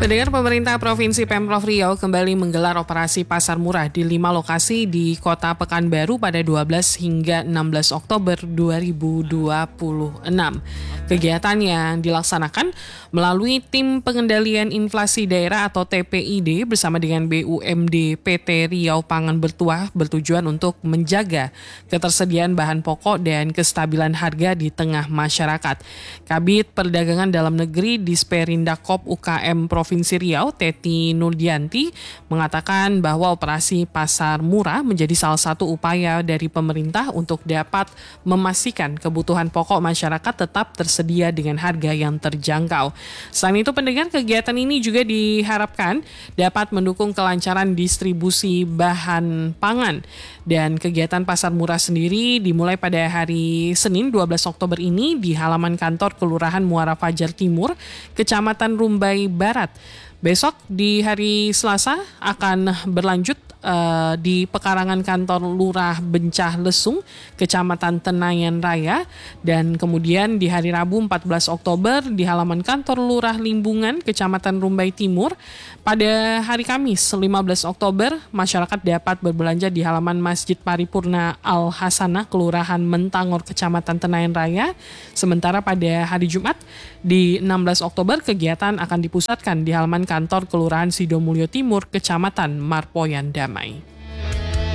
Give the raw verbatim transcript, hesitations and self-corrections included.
Pendengar, pemerintah Provinsi Pemprov Riau kembali menggelar operasi pasar murah di lima lokasi di Kota Pekanbaru pada dua belas hingga enam belas Oktober dua ribu dua puluh enam. Kegiatan yang dilaksanakan melalui Tim Pengendalian Inflasi Daerah atau T P I D bersama dengan B U M D P T Riau Pangan Bertuah bertujuan untuk menjaga ketersediaan bahan pokok dan kestabilan harga di tengah masyarakat. Kabid Perdagangan Dalam Negeri Disperindakop U K M Provinsi Riau, Teti Nurdianti, mengatakan bahwa operasi pasar murah menjadi salah satu upaya dari pemerintah untuk dapat memastikan kebutuhan pokok masyarakat tetap tersedia dengan harga yang terjangkau. Selain itu, pendengar, kegiatan ini juga diharapkan dapat mendukung kelancaran distribusi bahan pangan. Dan kegiatan pasar murah sendiri dimulai pada hari Senin dua belas Oktober ini di halaman kantor Kelurahan Muara Fajar Timur, Kecamatan Rumbai Barat. Besok di hari Selasa akan berlanjut uh, di pekarangan kantor Lurah Bencah Lesung, Kecamatan Tenayan Raya, dan kemudian di hari Rabu empat belas Oktober di halaman kantor Lurah Limbungan, Kecamatan Rumbai Timur. Pada hari Kamis lima belas Oktober, masyarakat dapat berbelanja di halaman Masjid Paripurna Al Hasanah, Kelurahan Mentangor, Kecamatan Tenayan Raya. Sementara pada hari Jumat di enam belas Oktober, kegiatan akan dipusatkan di halaman kantor Kelurahan Sidomulyo Timur, Kecamatan Marpoyan Damai.